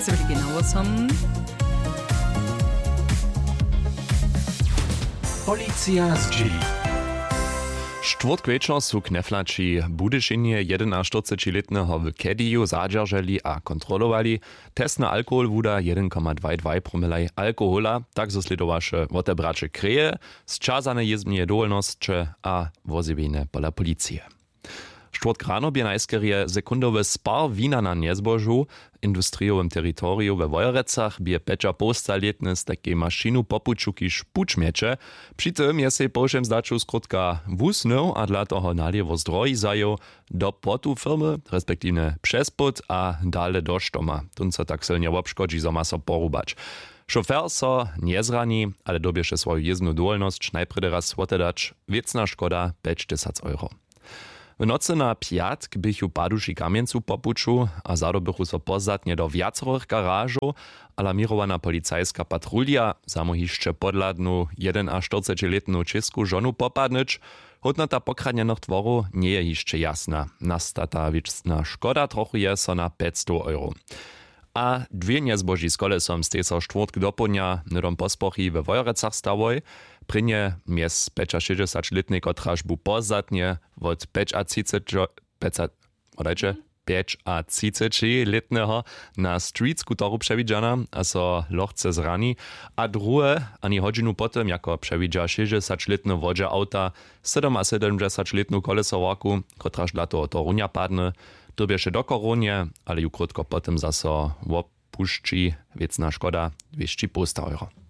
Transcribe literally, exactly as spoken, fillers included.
se byli genau som. Policja z dzieli. Štvrtk večer sú kneflači Budyšinie jedenaštyricetiletného v Kediju zadržali a kontrolovali. Test na alkohol wuda jeden przecinek dwadzieścia dwa promile alkohola, tak zo sledovaše otebrače kreje, zčasane jezbnie dowolnosće a vozibine pola policije. Štvrtk rano bie najskerie sekundowy spar wina na niezbożu, industriowym terytorium we Wojerecach bie pecza posta letne z takiej maszynu popučuki špučmiecze. Przy tym je sej pošem zdaču skrótka wusnął, a dla toho naliewo zdroj zajął do potu firmy, respektívne přes pot a dale do štoma. Tun so tak silnie obškodzi, zo ma so porubać. Šofer so nie zrani, ale dobieše svoju jezdnu dowolnosť najprede raz swotedać, wiecna škoda päť tysac euro. W nocy na piatk bychu paduši kamieńcu popuču a zadobychu so pozadnie do viacorych garażów, alarmirowana policajska patrulia zamohišće podladnu jedenaštyricetiletną česku żonu popadnyć, hodnota pokradnjenych tworów nie je jeszcze jasna. Nastata wieczna szkoda trochu je so na päťsto euro. A dwie niezboži z kolesom z tejso štvrtk dopołdnia nydom pospochi we Wojerecach stawoj. Prynie mies šesťdesiatletnej kotraž bu pozadnie od päťdesiatletného na street scooteru przewidziana, a so lochce zrani, a druhe ani hodinu potem, jako przewidzia šesťdesiatletne wodzie auta, sedemdziesiątletną kolesowarku, kotraž dla toho torunia padne, dobieše do koronie, ale ju krótko potem zaso opušči, wiecna škoda dwieście euro.